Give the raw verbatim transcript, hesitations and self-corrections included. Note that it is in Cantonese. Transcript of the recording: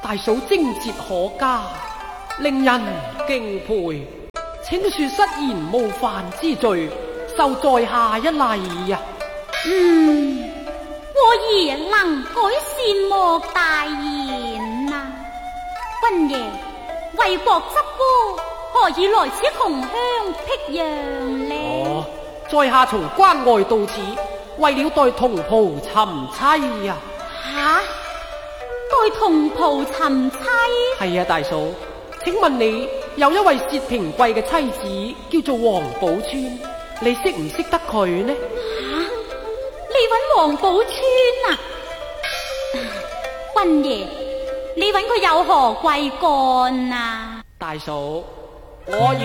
大嫂貞節可嘉，令人敬佩，請恕失言冒犯之罪，受在下一禮啊！ 嗯，我兒能改善莫大言啊！君爺為國執孤，何以來此窮鄉僻壤呢？ 哦，在下從關外到此，為了待同袍尋妻啊！ 吓，待同袍尋妻？ 係啊，大嫂，請問你有一位薛平貴嘅妻子叫做黃寶釧，你識唔識得佢呢？ 吓，你揾黃寶釧啊？君爺，你揾佢有何貴幹啊？ 大嫂，我要